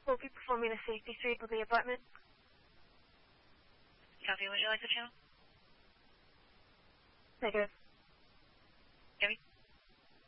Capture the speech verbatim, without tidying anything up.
We'll be performing a safety sweep of the apartment. Copy. Would you like the channel? Negative.